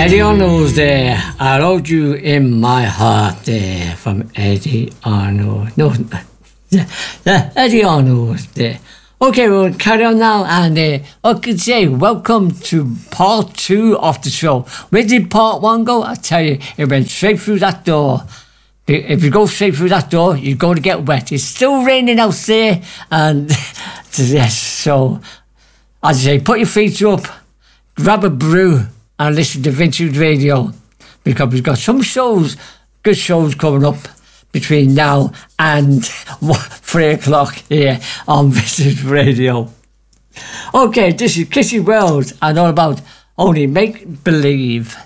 Eddie Arnold's there. I hold you in my heart there from Eddie Arnold. No, Eddie Arnold's there. Okay, we'll carry on now, and I could say welcome to part 2 of the show. Where did part 1 go? I tell you, it went straight through that door. If you go straight through that door, you're going to get wet. It's still raining out there, and yes, so as I say, put your feet up, grab a brew, and listen to Vintage Radio, because we've got some shows, good shows coming up between now and 3 o'clock here on Vintage Radio. Okay, this is Kissy Wells and all about Only Make Believe.